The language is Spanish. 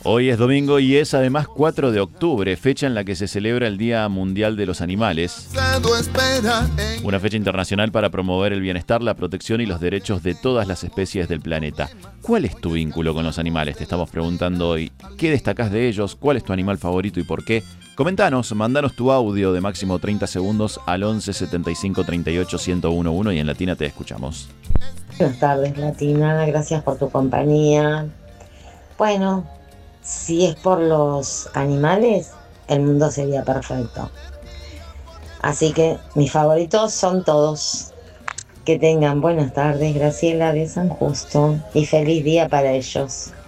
Hoy es domingo y es además 4 de octubre, fecha en la que se celebra el Día Mundial de los Animales. Una fecha internacional para promover el bienestar, la protección y los derechos de todas las especies del planeta. ¿Cuál es tu vínculo con los animales? Te estamos preguntando hoy. ¿Qué destacás de ellos? ¿Cuál es tu animal favorito y por qué? Comentanos, mandanos tu audio de máximo 30 segundos al 11 75 38 1011 y en Latina te escuchamos. Buenas tardes, Latina. Gracias por tu compañía. Bueno, si es por los animales, el mundo sería perfecto. Así que mis favoritos son todos. Que tengan buenas tardes, Graciela de San Justo, y feliz día para ellos.